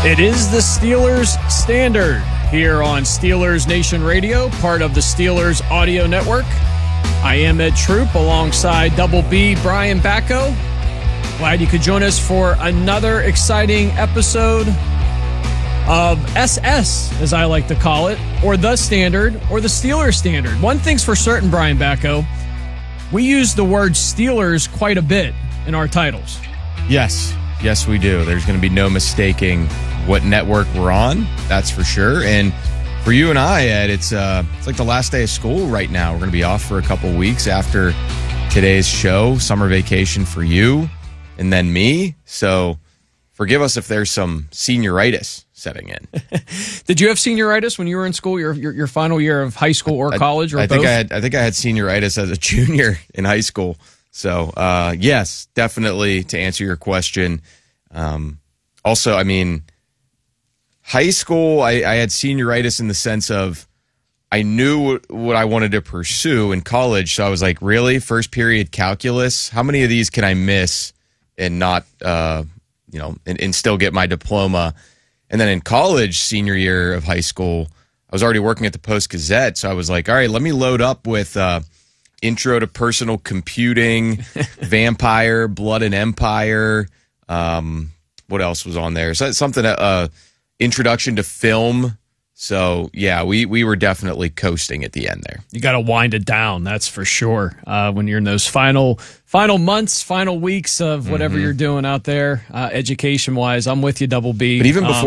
It is the Steelers Standard here on Steelers Nation Radio, part of the Steelers Audio Network. I am Ed Troop alongside Double B Brian Bacco. Glad you could join us for another exciting episode of SS, as I like to call it, or the Standard, or the Steelers Standard. One thing's for certain, Brian Bacco, we use the word Steelers quite a bit in our titles. Yes, we do. There's going to be no mistaking what network we're on, that's for sure. And for you and I, Ed, it's like the last day of school right now. We're going to be off for a couple weeks after today's show, summer vacation for you and then me. So forgive us if there's some senioritis setting in. Did you have senioritis when you were in school, your final year of high school or college, or both? I think I had senioritis as a junior in high school. So, yes, definitely to answer your question. Also, I mean, high school, I had senioritis in the sense of I knew what I wanted to pursue in college. So I was like, really? First period calculus? How many of these can I miss and not, and still get my diploma? And then in college, senior year of high school, I was already working at the Post-Gazette. So I was like, all right, let me load up with Intro to Personal Computing, Vampire, Blood and Empire. What else was on there? So something, Introduction to Film. So, yeah, we were definitely coasting at the end there. You got to wind it down, that's for sure. When you're in those final months, final weeks of whatever you're doing out there, education-wise, I'm with you, Double B. But even before